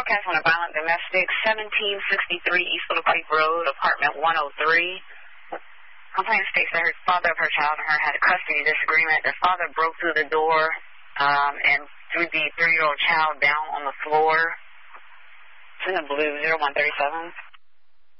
forecast on a violent domestic, 1763 East Little Creek Road, apartment 103. Complainant states that her father of her child and her had a custody disagreement. The father broke through the door and threw the 3-year-old child down on the floor. It's in the blue, 0137.